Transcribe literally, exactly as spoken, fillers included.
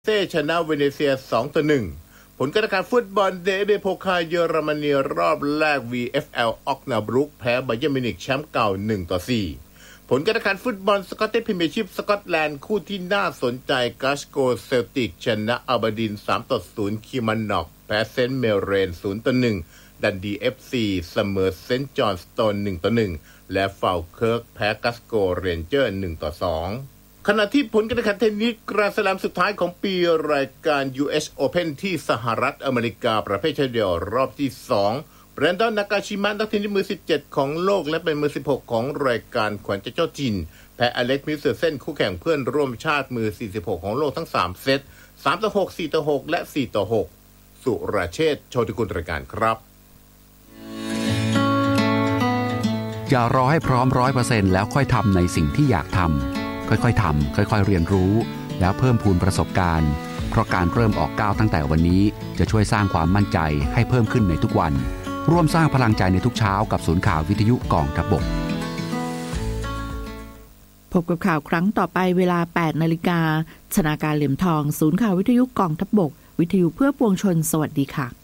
เซ่ชนะเวเนเซีย สองต่อหนึ่ง ผลการแข่งขันฟุตบอลเดเบโพคาลเยอรมนีรอบแรก วี เอฟ แอล ออกนาบรุกแพ้ไบเยิร์นมิวนิกแชมป์เก่า หนึ่งต่อสี่ ผลการแข่งขันฟุตบอลสกอตติชพรีเมียร์ชิพสกอตแลนด์คู่ที่น่าสนใจกลาสโกว์เซลติกชนะอัลบาดิน สามต่อศูนย์ คิมันน็อกแพ้เซนต์เมลเรน ศูนย์ต่อหนึ่ง ดันดี เอฟ ซี เสมอเซนต์จอห์นสโตน หนึ่งต่อหนึ่ง และฟาลเคิร์กแพ้กลาสโกว์เรนเจอร์ หนึ่งต่อสองขณะที่ผลการแข่งขันเทนนิสกรานด์สแลมสุดท้ายของปีรายการ ยู เอส Open ที่สหรัฐอเมริกาประเภทชายเดี่ยวรอบที่สองแบรนดอน นากาชิมะนักเทนนิสมือสิบเจ็ดของโลกและเป็นมือสิบหกของรายการขวัญใจเจ้าถิ่นแพ้อเล็กซ์มิลเซอร์เซนคู่แข่งเพื่อนร่วมชาติมือสี่สิบหกของโลกทั้งสามเซต สามต่อหก สี่ต่อหก และ สี่ต่อหก สุรเชษฐ์ โชติกุลรายการครับอย่ารอให้พร้อม ร้อยเปอร์เซ็นต์ แล้วค่อยทำในสิ่งที่อยากทำค่อยๆทำค่อยๆเรียนรู้แล้วเพิ่มพูนประสบการณ์เพราะการเริ่มออกก้าวตั้งแต่วันนี้จะช่วยสร้างความมั่นใจให้เพิ่มขึ้นในทุกวันร่วมสร้างพลังใจในทุกเช้ากับศูนย์ข่าววิทยุกองทัพบกพบกับข่าวครั้งต่อไปเวลา แปดนาฬิกา ชนาการเหลี่ยมทองศูนย์ข่าววิทยุกองทัพบกวิทยุเพื่อปวงชนสวัสดีค่ะ